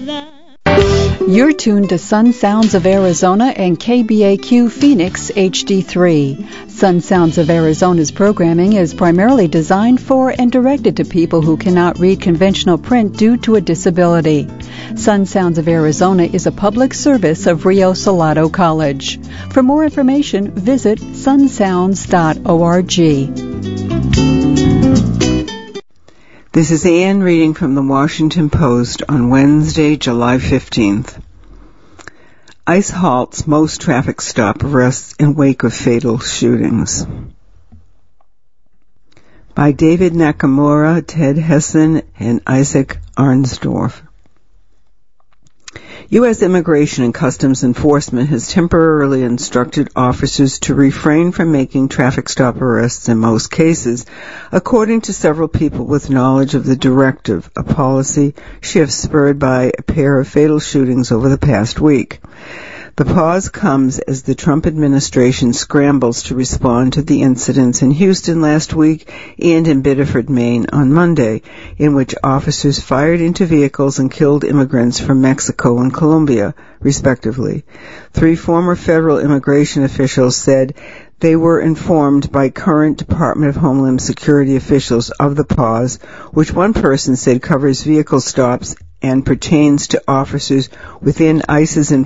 You're tuned to Sun Sounds of Arizona and KBAQ Phoenix HD3. Sun Sounds of Arizona's programming is primarily designed for and directed to people who cannot read conventional print due to a disability. Sun Sounds of Arizona is a public service of Rio Salado College. For more information, visit sunsounds.org. This is Anne reading from the Washington Post on Wednesday, July 15th. ICE halts most traffic stop arrests in wake of fatal shootings. By David Nakamura, Ted Hessen, and Isaac Arnsdorf. U.S. Immigration and Customs Enforcement has temporarily instructed officers to refrain from making traffic stop arrests in most cases, according to several people with knowledge of the directive, a policy shift spurred by a pair of fatal shootings over the past week. The pause comes as the Trump administration scrambles to respond to the incidents in Houston last week and in Biddeford, Maine on Monday, in which officers fired into vehicles and killed immigrants from Mexico and Colombia, respectively. 3 former federal immigration officials said they were informed by current Department of Homeland Security officials of the pause, which one person said covers vehicle stops and pertains to officers within ICE's